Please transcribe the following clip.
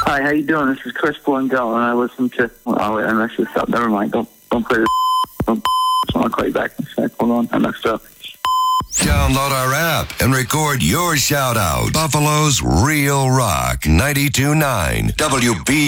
Hi, how you doing? This is Chris Blundell, and I listen to... Oh, wait, I messed this up. Never mind. Don't play this. I'll call you back in a sec. Hold on. I messed up. Download our app and record your shout-out. Buffalo's Real Rock 92.9 WB.